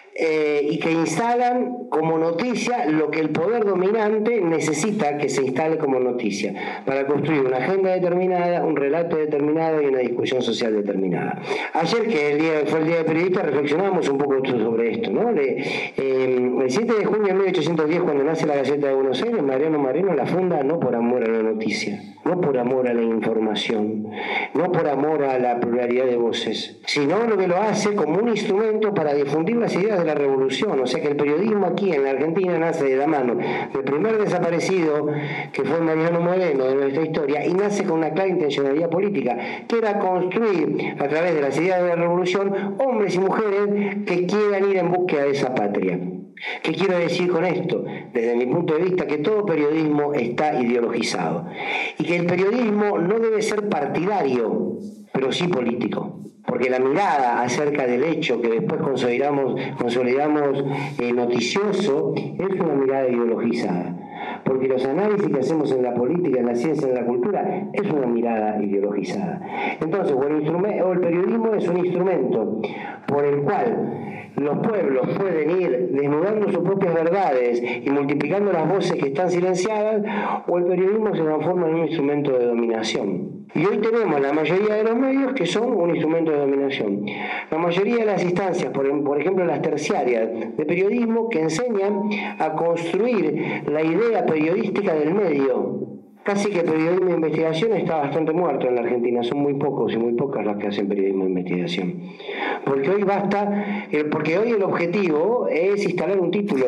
Eh, y que instalan como noticia lo que el poder dominante necesita que se instale como noticia para construir una agenda determinada, un relato determinado y una discusión social determinada. Ayer, que el día, fue el Día del Periodista, reflexionamos un poco sobre esto, ¿no? Le, eh, el siete de junio de mil ochocientos diez, cuando nace la Gaceta de Buenos Aires, Mariano Moreno la funda no por amor a la noticia, no por amor a la información, no por amor a la pluralidad de voces, sino lo que lo hace como un instrumento para difundir las ideas de la revolución. O sea que el periodismo aquí en la Argentina nace de la mano del primer desaparecido, que fue Mariano Moreno, de nuestra historia, y nace con una clara intencionalidad política, que era construir a través de las ideas de la revolución hombres y mujeres que quieran ir en búsqueda de esa patria. ¿Qué quiero decir con esto? Desde mi punto de vista, que todo periodismo está ideologizado y que el periodismo no debe ser partidario, pero sí político, porque la mirada acerca del hecho que después consolidamos, consolidamos eh, noticioso es una mirada ideologizada, porque los análisis que hacemos en la política, en la ciencia, en la cultura, es una mirada ideologizada. Entonces, o el, instrumento, o el periodismo es un instrumento por el cual los pueblos pueden ir desnudando sus propias verdades y multiplicando las voces que están silenciadas, o el periodismo se transforma en un instrumento de dominación. Y hoy tenemos la mayoría de los medios que son un instrumento de dominación. La mayoría de las instancias, por, por ejemplo las terciarias de periodismo, que enseñan a construir la idea periodística del medio. Casi que el periodismo de investigación está bastante muerto en la Argentina, son muy pocos y muy pocas las que hacen periodismo de investigación. Porque hoy basta, porque hoy el objetivo es instalar un título,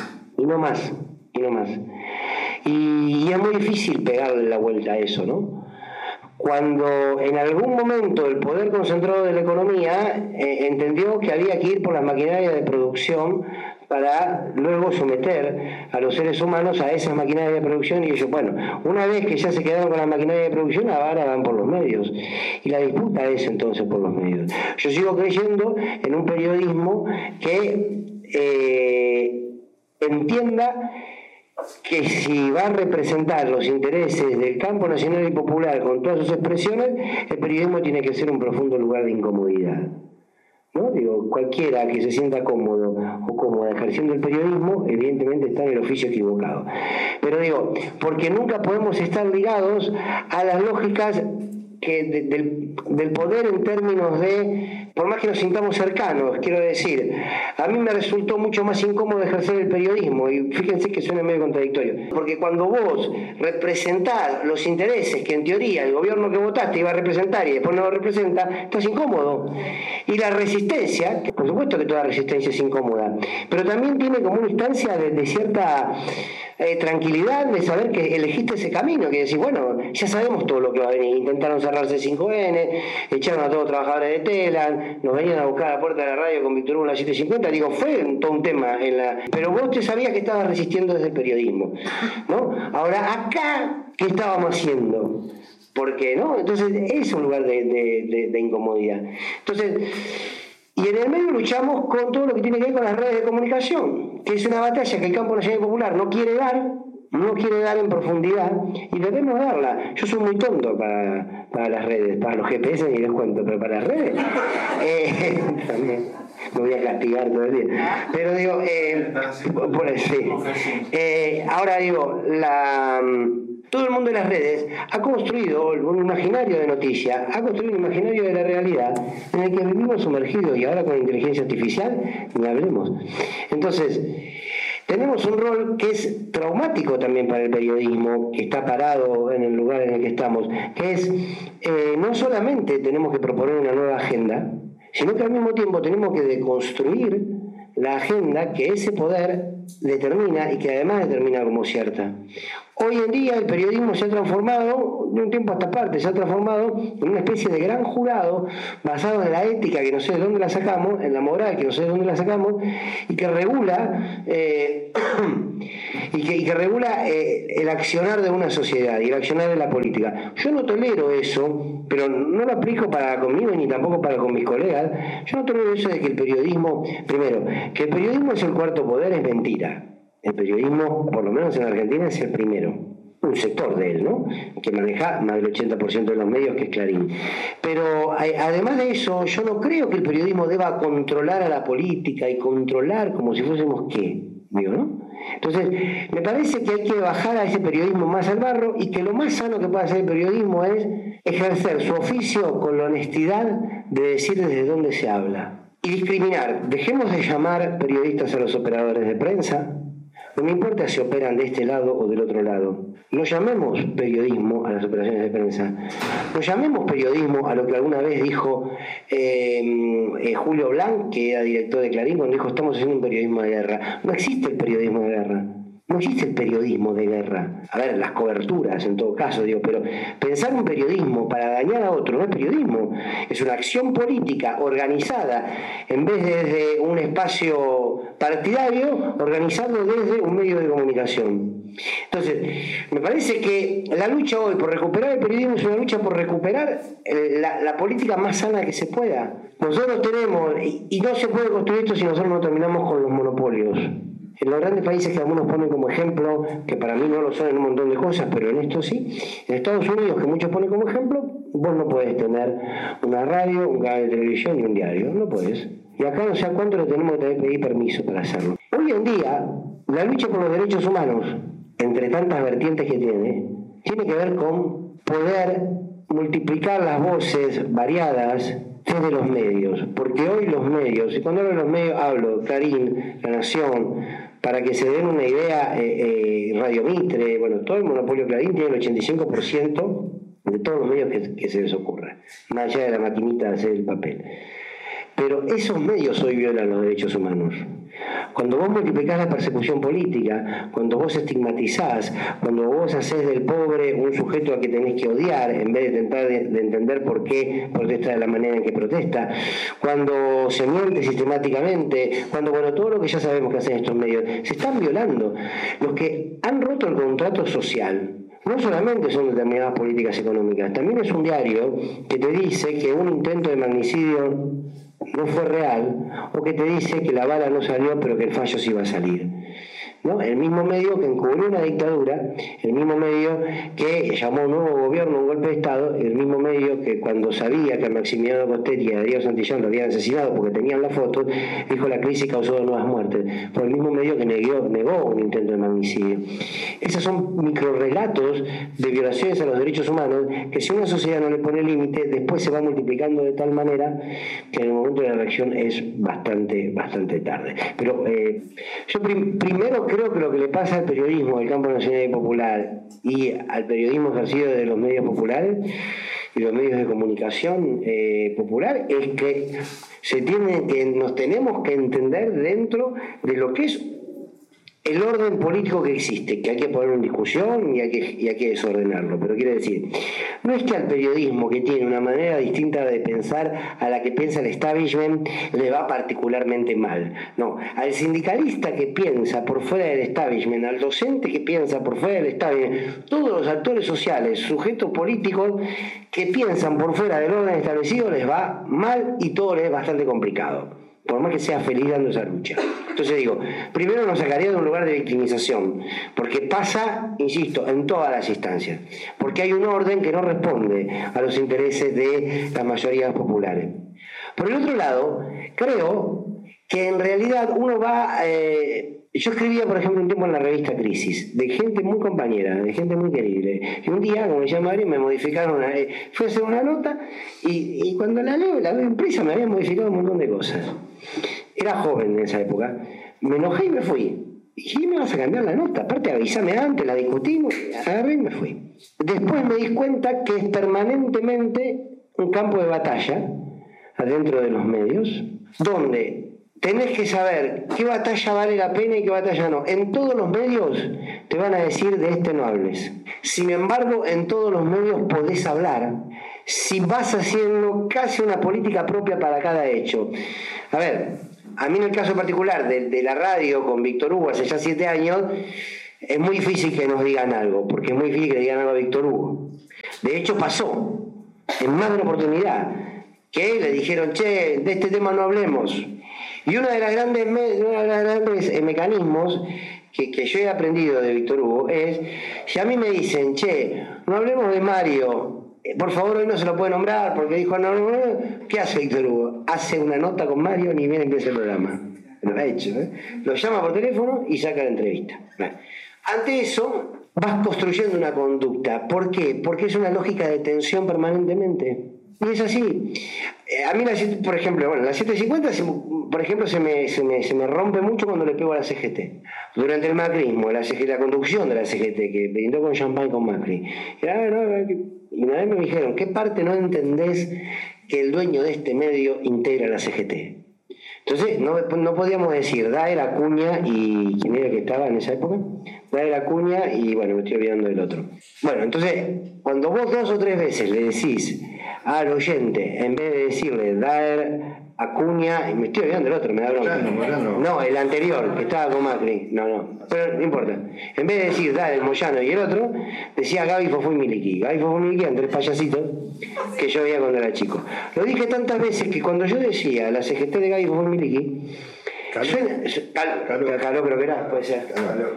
y no más, y no más. Y, y es muy difícil pegarle la vuelta a eso, ¿no? Cuando en algún momento el poder concentrado de la economía eh, entendió que había que ir por las maquinarias de producción para luego someter a los seres humanos a esas maquinarias de producción, y ellos, bueno, una vez que ya se quedaron con la maquinaria de producción, ahora van por los medios, y la disputa es entonces por los medios. Yo sigo creyendo en un periodismo que eh, entienda que si va a representar los intereses del campo nacional y popular con todas sus expresiones, el periodismo tiene que ser un profundo lugar de incomodidad, ¿no? Digo, cualquiera que se sienta cómodo o cómoda ejerciendo el periodismo, evidentemente está en el oficio equivocado. Pero digo, porque nunca podemos estar ligados a las lógicas que de, del, del poder en términos de, por más que nos sintamos cercanos, quiero decir, a mí me resultó mucho más incómodo ejercer el periodismo, y fíjense que suena medio contradictorio, porque cuando vos representás los intereses que en teoría el gobierno que votaste iba a representar y después no lo representa, estás incómodo. Y la resistencia, que por supuesto que toda resistencia es incómoda, pero también tiene como una instancia de, de cierta eh, tranquilidad de saber que elegiste ese camino, que decís, bueno, ya sabemos todo lo que va a venir. Intentaron cerrarse cinco ene, echaron a todos los trabajadores de Telam, nos venían a buscar a la puerta de la radio con Víctor Hugo a las siete cincuenta, digo, fue todo un tema, en la... pero vos te sabías que estabas resistiendo desde el periodismo, ¿no? Ahora, acá, ¿qué estábamos haciendo? Porque, ¿no? Entonces, es un lugar de, de, de, de incomodidad. Entonces, y en el medio luchamos con todo lo que tiene que ver con las redes de comunicación, que es una batalla que el campo nacional y popular no quiere dar, no quiere dar en profundidad, y debemos darla. Yo soy muy tonto para, para las redes, para los G P S ni les cuento, pero para las redes eh, también me voy a castigar todo el día. Pero digo, eh, por el, sí. eh, ahora digo, la, todo el mundo de las redes ha construido un imaginario de noticia, ha construido un imaginario de la realidad en el que vivimos sumergidos, y ahora con inteligencia artificial ni hablemos. Entonces, tenemos un rol que es traumático también para el periodismo, que está parado en el lugar en el que estamos, que es, eh, no solamente tenemos que proponer una nueva agenda, sino que al mismo tiempo tenemos que deconstruir la agenda que ese poder determina y que además determina como cierta. Hoy en día el periodismo se ha transformado, de un tiempo a esta parte, se ha transformado en una especie de gran jurado basado en la ética, que no sé de dónde la sacamos, en la moral, que no sé de dónde la sacamos, y que regula eh, y, que, y que regula eh, el accionar de una sociedad y el accionar de la política. Yo no tolero eso, pero no lo aplico para conmigo ni tampoco para con mis colegas. Yo no tolero eso de que el periodismo, primero, que el periodismo es el cuarto poder, es mentira. El periodismo, por lo menos en Argentina, es el primero, un sector de él, ¿no? Que maneja más del ochenta por ciento de los medios, que es Clarín. Pero además de eso, yo no creo que el periodismo deba controlar a la política y controlar como si fuésemos qué, digo, ¿no? Entonces, me parece que hay que bajar a ese periodismo más al barro y que lo más sano que puede hacer el periodismo es ejercer su oficio con la honestidad de decir desde dónde se habla. Y discriminar. Dejemos de llamar periodistas a los operadores de prensa. No me importa si operan de este lado o del otro lado. No llamemos periodismo a las operaciones de prensa. No llamemos periodismo a lo que alguna vez dijo eh, eh, Julio Blanc, que era director de Clarín, cuando dijo estamos haciendo un periodismo de guerra. No existe el periodismo de guerra. No existe el periodismo de guerra. A ver, las coberturas en todo caso, digo, pero pensar un periodismo para dañar a otro no es periodismo. Es una acción política organizada, en vez de desde un espacio partidario, organizado desde un medio de comunicación. Entonces, me parece que la lucha hoy por recuperar el periodismo es una lucha por recuperar la, la política más sana que se pueda. Nosotros tenemos, y, y no se puede construir esto si nosotros no terminamos con los monopolios. En los grandes países que algunos ponen como ejemplo, que para mí no lo son en un montón de cosas, pero en esto sí, en Estados Unidos, que muchos ponen como ejemplo, vos no podés tener una radio, un canal de televisión y un diario, no podés. Y acá no sé a cuánto le tenemos que pedir permiso para hacerlo. Hoy en día, la lucha por los derechos humanos, entre tantas vertientes que tiene, tiene que ver con poder multiplicar las voces variadas desde los medios, porque hoy los medios, y cuando hablo de los medios hablo Clarín, La Nación, para que se den una idea, eh, eh, Radio Mitre, bueno, todo el monopolio Clarín tiene el ochenta y cinco por ciento de todos los medios que, que se les ocurra, más allá de la maquinita de hacer el papel. Pero esos medios hoy violan los derechos humanos. Cuando vos multiplicás la persecución política, cuando vos estigmatizás, cuando vos haces del pobre un sujeto al que tenés que odiar en vez de intentar de, de entender por qué protesta de la manera en que protesta, cuando se miente sistemáticamente, cuando, bueno, todo lo que ya sabemos que hacen estos medios, se están violando. Los que han roto el contrato social no solamente son determinadas políticas económicas, también es un diario que te dice que un intento de magnicidio no fue real, o que te dice que la bala no salió pero que el fallo sí iba a salir, ¿no? El mismo medio que encubrió una dictadura, el mismo medio que llamó a un nuevo gobierno un golpe de Estado, el mismo medio que cuando sabía que a Maximiliano Costetti y a Darío Santillán lo habían asesinado porque tenían la foto, dijo la crisis causó nuevas muertes. Fue el mismo medio que negó, negó un intento de magnicidio. Esos son microrrelatos de violaciones a los derechos humanos que si una sociedad no le pone límite, después se va multiplicando de tal manera que en el momento de la reacción es bastante, bastante tarde. Pero eh, yo prim- primero creo que lo que le pasa al periodismo del campo nacional y popular y al periodismo ejercido de los medios populares y los medios de comunicación eh, popular es que se tiene que nos tenemos que entender dentro de lo que es el orden político que existe, que hay que poner en discusión y hay que, y hay que desordenarlo. Pero quiere decir, no es que al periodismo, que tiene una manera distinta de pensar a la que piensa el establishment, le va particularmente mal. No, al sindicalista que piensa por fuera del establishment, al docente que piensa por fuera del establishment, todos los actores sociales, sujetos políticos que piensan por fuera del orden establecido, les va mal y todo les es bastante complicado, por más que sea feliz dando esa lucha. Entonces digo, primero nos sacaría de un lugar de victimización, porque pasa, insisto, en todas las instancias, porque hay un orden que no responde a los intereses de las mayorías populares. Por el otro lado, creo que en realidad uno va... Eh, yo escribía, por ejemplo, un tiempo en la revista Crisis, de gente muy compañera, de gente muy querible. Y un día, como decía Madrid, me modificaron, una, eh, fui a hacer una nota y, y cuando la leo, la veo impresa, me habían modificado un montón de cosas. Era joven en esa época. Me enojé y me fui. Y me vas a cambiar la nota, aparte avísame antes, la discutimos, agarré y me fui. Después me di cuenta que es permanentemente un campo de batalla adentro de los medios, donde tenés que saber qué batalla vale la pena y qué batalla no. En todos los medios te van a decir de este no hables. Sin embargo, en todos los medios podés hablar si vas haciendo casi una política propia para cada hecho. A ver, a mí en el caso particular de, de la radio con Víctor Hugo hace ya siete años, es muy difícil que nos digan algo, porque es muy difícil que digan algo a Víctor Hugo. De hecho pasó, en más de una oportunidad, que le dijeron, che, de este tema no hablemos. Y uno de los grandes, me, uno de los grandes eh, mecanismos que, que yo he aprendido de Víctor Hugo es, si a mí me dicen, che, no hablemos de Mario, por favor, hoy no se lo puede nombrar porque dijo no, no, no. ¿Qué hace Víctor Hugo? Hace una nota con Mario ni bien empieza el programa. Lo ha hecho, ¿eh? Lo llama por teléfono y saca la entrevista. Bueno. Ante eso, vas construyendo una conducta. ¿Por qué? Porque es una lógica de tensión permanentemente. Y es así. A mí, la, por ejemplo, bueno, la siete cincuenta, por ejemplo, se me, se, me, se me rompe mucho cuando le pego a la C G T. Durante el macrismo, la, C G T, la conducción de la C G T, que brindó con champán con Macri. Y, ah, no, y una vez me dijeron, ¿qué parte no entendés que el dueño de este medio integra la C G T? Entonces, no, no podíamos decir, Daer, Acuña y... ¿quién era que estaba en esa época? Daer, Acuña y, bueno, me estoy olvidando del otro. Bueno, entonces, cuando vos dos o tres veces le decís al oyente, en vez de decirle Daer, Acuña, y me estoy olvidando del otro, me da bronca. Moyano. No, el anterior, que estaba con Macri. No, no, pero no importa. En vez de decir Daer, Moyano y el otro, decía Gaby, Fofó y Miliki. Gaby, Fofó y Miliki eran tres payasitos que yo veía cuando era chico. Lo dije tantas veces que cuando yo decía la C G T de Gaby, Fofó y Miliki, Caló, suena, Caló, Caló, Caló creo que era, puede ser.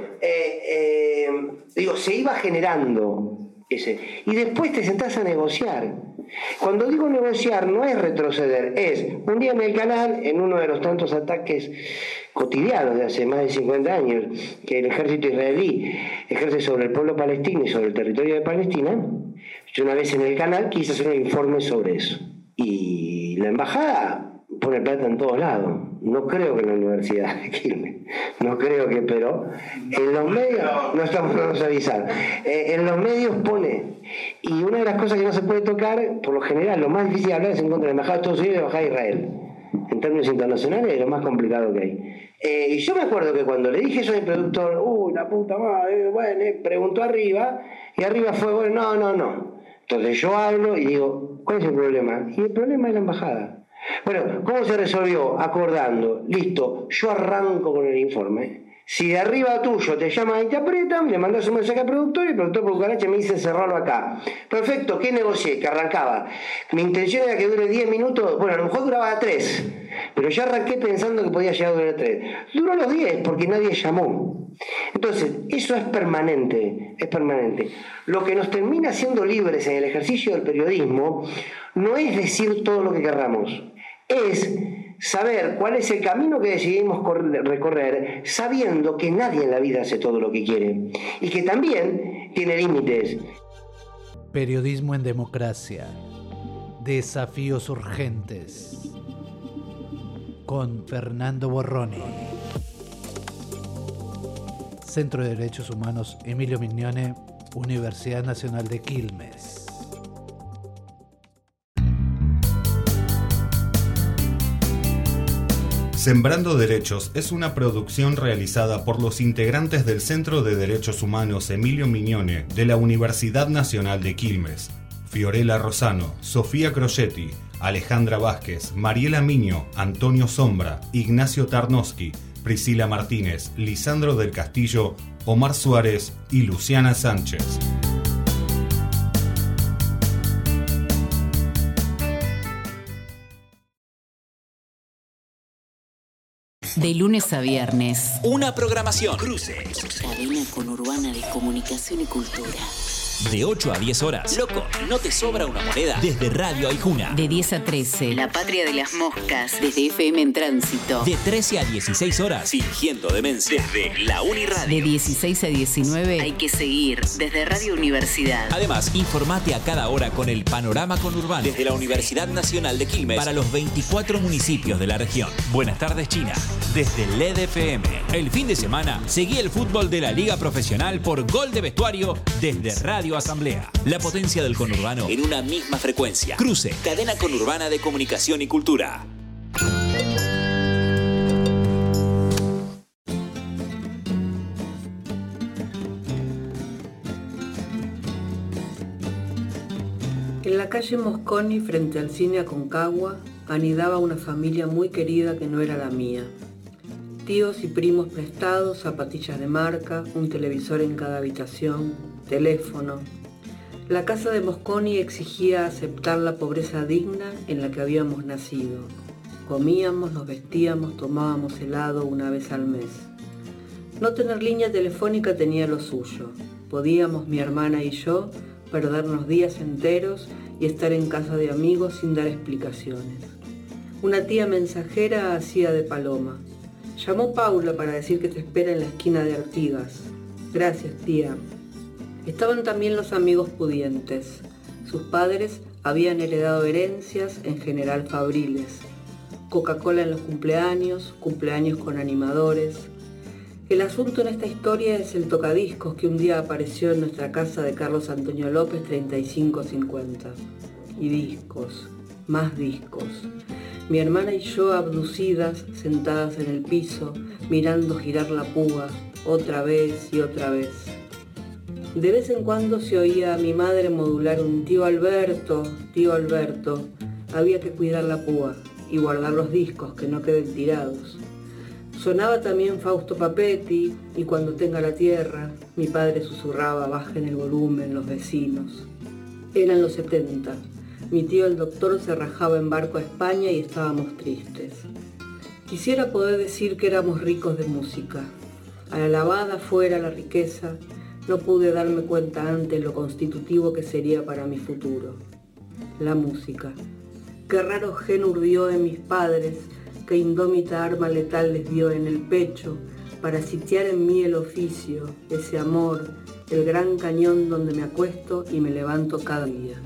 Eh, eh, digo, se iba generando ese. Y después te sentás a negociar. Cuando digo negociar no es retroceder, es un día en el canal, en uno de los tantos ataques cotidianos de hace más de cincuenta años que el ejército israelí ejerce sobre el pueblo palestino y sobre el territorio de Palestina, yo una vez en el canal quise hacer un informe sobre eso. Y la embajada pone plata en todos lados. No creo que en la Universidad de Quilmes, no creo que, pero en los medios, no estamos no nos avisar, eh, en los medios pone, y una de las cosas que no se puede tocar, por lo general, lo más difícil de hablar es en contra de la Embajada de Estados Unidos y de la Embajada de Israel. En términos internacionales es lo más complicado que hay. Eh, y yo me acuerdo que cuando le dije eso al productor, uy, la puta madre, bueno, eh, preguntó arriba, y arriba fue, bueno, no, no, no. Entonces yo hablo y digo, ¿cuál es el problema? Y el problema es la embajada. Bueno, ¿cómo se resolvió? Acordando, listo, yo arranco con el informe. Si de arriba tuyo te llaman y te aprietan, le mandas un mensaje al productor y el productor por cucaracha me dice cerrarlo acá. Perfecto, ¿qué negocié? Que arrancaba. Mi intención era que dure diez minutos, bueno, a lo mejor duraba tres, pero yo arranqué pensando que podía llegar a durar tres. Duró los diez porque nadie llamó. Entonces, eso es permanente, es permanente. Lo que nos termina siendo libres en el ejercicio del periodismo no es decir todo lo que querramos, es saber cuál es el camino que decidimos recorrer, sabiendo que nadie en la vida hace todo lo que quiere y que también tiene límites. Periodismo en democracia. Desafíos urgentes. Con Fernando Borroni. Centro de Derechos Humanos Emilio Mignone, Universidad Nacional de Quilmes. Sembrando Derechos es una producción realizada por los integrantes del Centro de Derechos Humanos Emilio Mignone de la Universidad Nacional de Quilmes. Fiorella Rosano, Sofía Crocetti, Alejandra Vázquez, Mariela Miño, Antonio Sombra, Ignacio Tarnowski, Priscila Martínez, Lisandro del Castillo, Omar Suárez y Luciana Sánchez. De lunes a viernes. Una programación. Cruces. Cadena Conurbana de Comunicación y Cultura. De ocho a diez horas. Loco, ¿no te sobra una moneda? Desde Radio Aijuna. De diez a trece, La Patria de las Moscas, desde F M en Tránsito. De trece a dieciséis horas, Fingiendo Demencia, desde la Uniradio. De dieciséis a diecinueve, Hay que seguir, desde Radio Universidad. Además, informate a cada hora con el panorama conurbano desde la Universidad Nacional de Quilmes para los veinticuatro municipios de la región. Buenas tardes, China, desde L E D F M. El fin de semana, seguí el fútbol de la Liga Profesional por Gol de Vestuario desde Radio Asamblea. La potencia del conurbano en una misma frecuencia. Cruce, cadena conurbana de comunicación y cultura. En la calle Mosconi, frente al cine Aconcagua, anidaba una familia muy querida que no era la mía. Tíos y primos prestados, zapatillas de marca, un televisor en cada habitación, teléfono. La casa de Mosconi exigía aceptar la pobreza digna en la que habíamos nacido. Comíamos, nos vestíamos, tomábamos helado una vez al mes. No tener línea telefónica tenía lo suyo. Podíamos, mi hermana y yo, perdernos días enteros y estar en casa de amigos sin dar explicaciones. Una tía mensajera hacía de paloma. Llamó Paula para decir que te espera en la esquina de Artigas. Gracias, tía. Estaban también los amigos pudientes. Sus padres habían heredado herencias, en general fabriles. Coca-Cola en los cumpleaños, cumpleaños con animadores. El asunto en esta historia es el tocadiscos que un día apareció en nuestra casa de Carlos Antonio López treinta y cinco cincuenta. Y discos, más discos. Mi hermana y yo abducidas, sentadas en el piso, mirando girar la púa, otra vez y otra vez. De vez en cuando se oía a mi madre modular un tío Alberto, tío Alberto. Había que cuidar la púa y guardar los discos, que no queden tirados. Sonaba también Fausto Papetti, y cuando tenga la tierra, mi padre susurraba, bajen el volumen, los vecinos. Eran los setenta. Mi tío el doctor se rajaba en barco a España y estábamos tristes. Quisiera poder decir que éramos ricos de música. A la lavada fuera la riqueza, no pude darme cuenta antes lo constitutivo que sería para mi futuro. La música. Qué raro gen urdió en mis padres, qué indómita arma letal les dio en el pecho para sitiar en mí el oficio, ese amor, el gran cañón donde me acuesto y me levanto cada día.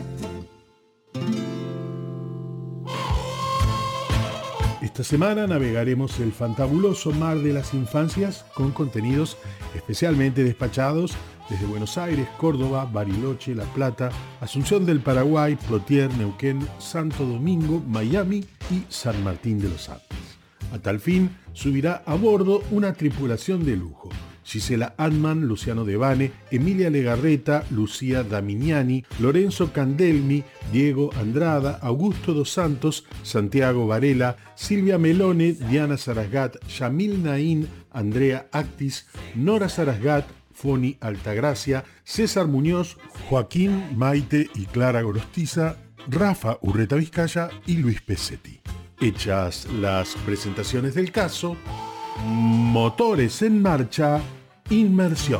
Esta semana navegaremos el fantabuloso mar de las infancias con contenidos especialmente despachados desde Buenos Aires, Córdoba, Bariloche, La Plata, Asunción del Paraguay, Plotier, Neuquén, Santo Domingo, Miami y San Martín de los Andes. A tal fin, subirá a bordo una tripulación de lujo. Gisela Antman, Luciano Devane, Emilia Legarreta, Lucía Daminiani, Lorenzo Candelmi, Diego Andrada, Augusto dos Santos, Santiago Varela, Silvia Melone, Diana Sarasgat, Yamil Naín, Andrea Actis, Nora Sarasgat, Foni Altagracia, César Muñoz, Joaquín, Maite y Clara Gorostiza, Rafa Urreta Vizcaya y Luis Pesetti. Hechas las presentaciones del caso, motores en marcha, inmersión.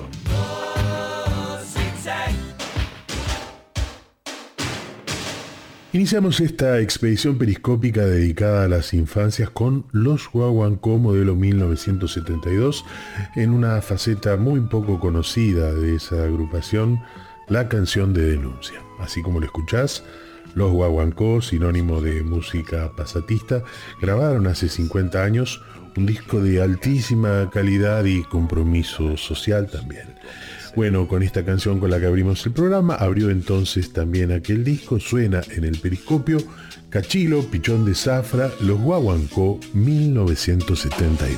Iniciamos esta expedición periscópica dedicada a las infancias con Los Guaguancó modelo mil novecientos setenta y dos, en una faceta muy poco conocida de esa agrupación, la canción de denuncia. Así como lo escuchás, Los Guaguancó, sinónimo de música pasatista, grabaron hace cincuenta años un disco de altísima calidad y compromiso social también. Bueno, con esta canción con la que abrimos el programa, abrió entonces también aquel disco, suena en el periscopio, Cachilo, Pichón de Zafra, Los Guaguancó, mil novecientos setenta y dos.